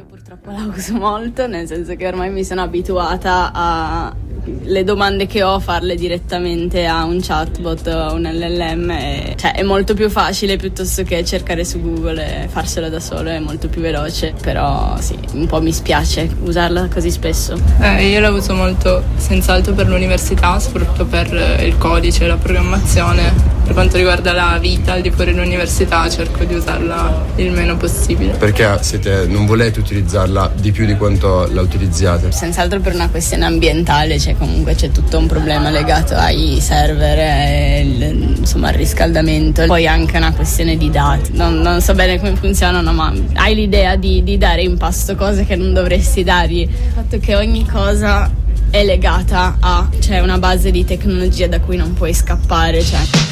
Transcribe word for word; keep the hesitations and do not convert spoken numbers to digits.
Purtroppo la uso molto, nel senso che ormai mi sono abituata a le domande che ho a farle direttamente a un chatbot o a un L L M, e, cioè è molto più facile piuttosto che cercare su Google e farselo da solo, è molto più veloce, però sì, un po' mi spiace usarla così spesso. Eh, io la uso molto senz'altro per l'università, soprattutto per il codice, la programmazione. Per quanto riguarda la vita al di fuori dell'università cerco di usarla il meno possibile. Perché siete, non volete utilizzarla di più di quanto la utilizziate? Senz'altro per una questione ambientale, cioè comunque c'è tutto un problema legato ai server e il, insomma il riscaldamento, poi anche una questione di dati. Non, non so bene come funzionano, ma hai l'idea di, di dare in pasto cose che non dovresti dargli. Il fatto che ogni cosa è legata a, cioè una base di tecnologia da cui non puoi scappare, cioè